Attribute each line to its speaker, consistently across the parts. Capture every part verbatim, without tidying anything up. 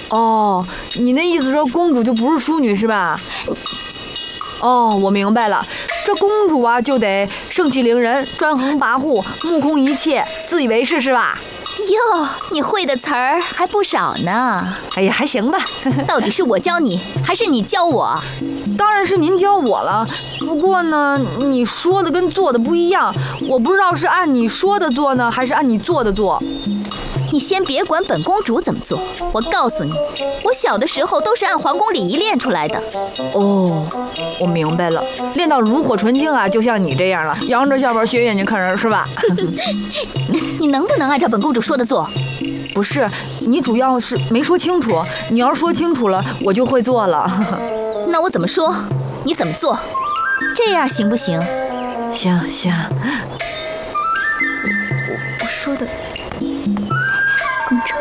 Speaker 1: 哦，你那意思说公主就不是淑女是吧？哦，我明白了，这公主啊就得盛气凌人、专横跋扈、目空一切、自以为是是吧？
Speaker 2: 哟，你会的词儿还不少呢。
Speaker 1: 哎呀，还行吧。
Speaker 2: 到底是我教你，还是你教我？
Speaker 1: 当然是您教我了。不过呢，你说的跟做的不一样，我不知道是按你说的做呢，还是按你做的做。
Speaker 2: 你先别管本公主怎么做，我告诉你，我小的时候都是按皇宫礼仪练出来的。
Speaker 1: 哦，我明白了，练到炉火纯青啊，就像你这样了，扬着下巴斜眼睛看人是吧？
Speaker 2: 你能不能按照本公主说的做？
Speaker 1: 不是，你主要是没说清楚，你要是说清楚了，我就会做了。
Speaker 2: 那我怎么说，你怎么做，这样行不行？
Speaker 1: 行行，
Speaker 2: 我我说的更正。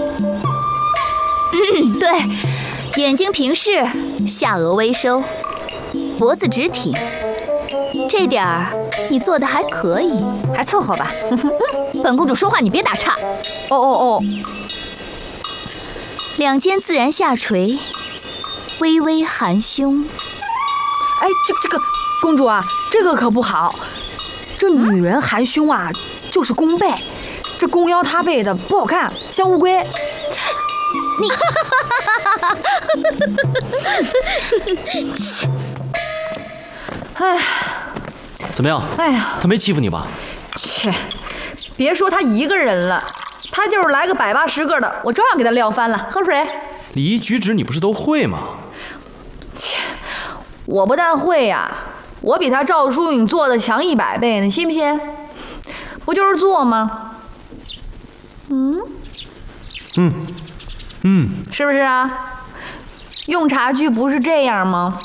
Speaker 2: 嗯，对，眼睛平视，下颚微收，脖子直挺，这点儿你做的还可以，
Speaker 1: 还凑合吧。
Speaker 2: 本公主说话你别打岔。
Speaker 1: 哦哦哦，
Speaker 2: 两肩自然下垂，微微含胸。
Speaker 1: 哎，这个这个公主啊，这个可不好。这女人含胸啊，就是弓背，这弓腰塌背的不好看，像乌龟。
Speaker 2: 你，
Speaker 1: 哎，
Speaker 3: 怎么样？
Speaker 1: 哎呀，
Speaker 3: 他没欺负你吧？
Speaker 1: 切，别说他一个人了，他就是来个百八十个的，我照样给他撂翻了。喝水。
Speaker 3: 礼仪举止你不是都会吗？
Speaker 1: 切，我不但会呀、啊，我比他赵淑颖做的强一百倍，你信不信？不就是做吗？嗯
Speaker 3: 嗯嗯，
Speaker 1: 是不是啊？用茶具不是这样吗？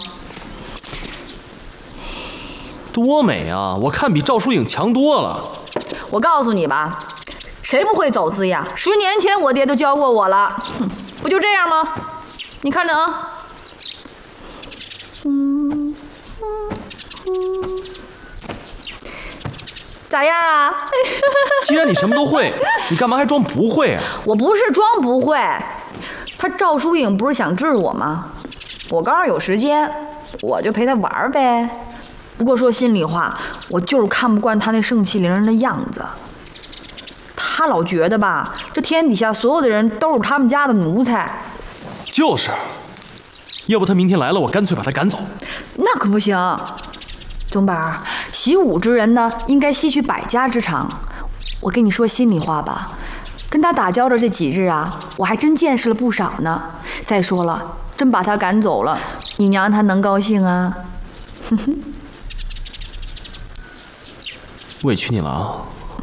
Speaker 3: 多美啊！我看比赵淑颖强多了。
Speaker 1: 我告诉你吧，谁不会走姿呀？十年前我爹都教过我了，哼，不就这样吗？你看着啊。嗯嗯嗯，咋样啊？
Speaker 3: 既然你什么都会，你干嘛还装不会啊？
Speaker 1: 我不是装不会，他赵淑颖不是想治我吗？我刚好有时间，我就陪他玩呗。不过说心里话，我就是看不惯他那盛气凌人的样子。他老觉得吧，这天底下所有的人都是他们家的奴才。
Speaker 3: 就是，要不他明天来了，我干脆把他赶走。
Speaker 1: 那可不行，宗宝，习武之人呢，应该吸取百家之长。我跟你说心里话吧，跟他打交道这几日啊，我还真见识了不少呢。再说了，真把他赶走了，你娘她能高兴啊？哼哼。
Speaker 3: 委屈你了啊！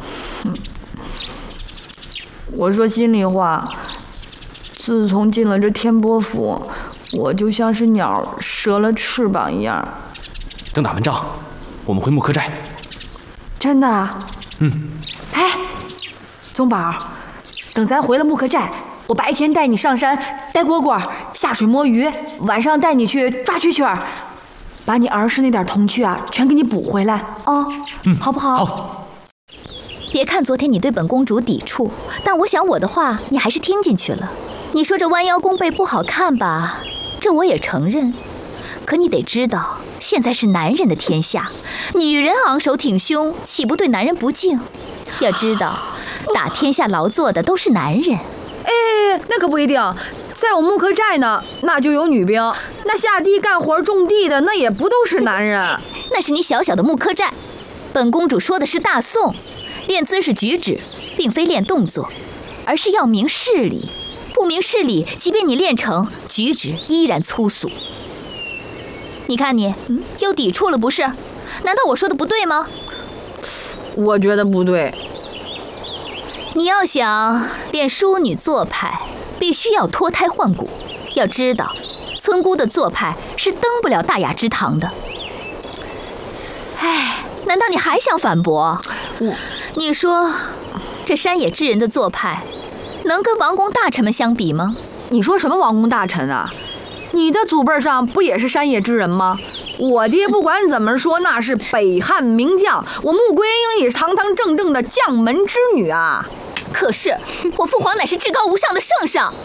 Speaker 1: 我说心里话，自从进了这天波府，我就像是鸟折了翅膀一样。
Speaker 3: 等打完仗，我们回木柯寨。
Speaker 1: 真的？
Speaker 3: 嗯。
Speaker 1: 哎，宗宝，等咱回了木柯寨，我白天带你上山逮蝈蝈，下水摸鱼，晚上带你去抓蛐蛐儿。把你儿时那点童趣啊，全给你补回来哦，
Speaker 3: 嗯，
Speaker 1: 好不好？
Speaker 3: 好。
Speaker 2: 别看昨天你对本公主抵触，但我想我的话你还是听进去了。你说这弯腰弓背不好看吧？这我也承认。可你得知道，现在是男人的天下，女人昂首挺胸，岂不对男人不敬？要知道，打天下劳作的都是男人。
Speaker 1: 哎，那可不一定。在我木柯寨呢，那就有女兵；那下地干活种地的，那也不都是男人。
Speaker 2: 那是你小小的木柯寨。本公主说的是大宋，练姿势举止，并非练动作，而是要明事理。不明事理，即便你练成，举止依然粗俗。你看你，嗯，又抵触了不是？难道我说的不对吗？
Speaker 1: 我觉得不对。
Speaker 2: 你要想练淑女做派，必须要脱胎换骨。要知道，村姑的做派是登不了大雅之堂的。哎，难道你还想反驳？
Speaker 1: 我，
Speaker 2: 你说，这山野之人的做派，能跟王公大臣们相比吗？
Speaker 1: 你说什么王公大臣啊？你的祖辈上不也是山野之人吗？我爹不管怎么说，那是北汉名将，我穆桂英也是堂堂正正的将门之女啊。
Speaker 2: 可是，我父皇乃是至高无上的圣上。